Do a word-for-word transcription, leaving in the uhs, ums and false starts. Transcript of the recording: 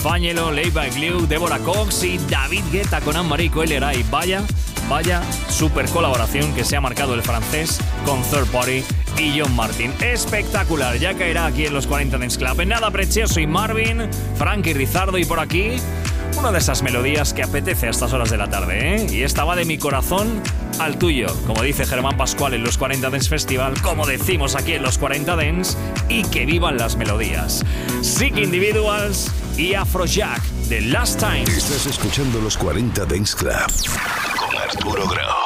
Fáñelo, Leiva Glue, Deborah Cox y David Guetta con Anne-Marie Coelho. Vaya, vaya super colaboración que se ha marcado el francés con Third Party y John Martin. Espectacular, ya caerá aquí en los cuarenta Dance Club. En nada, Precioso y Marvin, Frankie Rizardo y por aquí una de esas melodías que apetece a estas horas de la tarde, ¿eh? Y esta va de mi corazón al tuyo, como dice Germán Pascual en los cuarenta Dance Festival, como decimos aquí en los cuarenta Dance, y que vivan las melodías. Sick Individuals y Afrojack de Last Time. Estás escuchando los cuarenta Dance Club con Arturo Grau.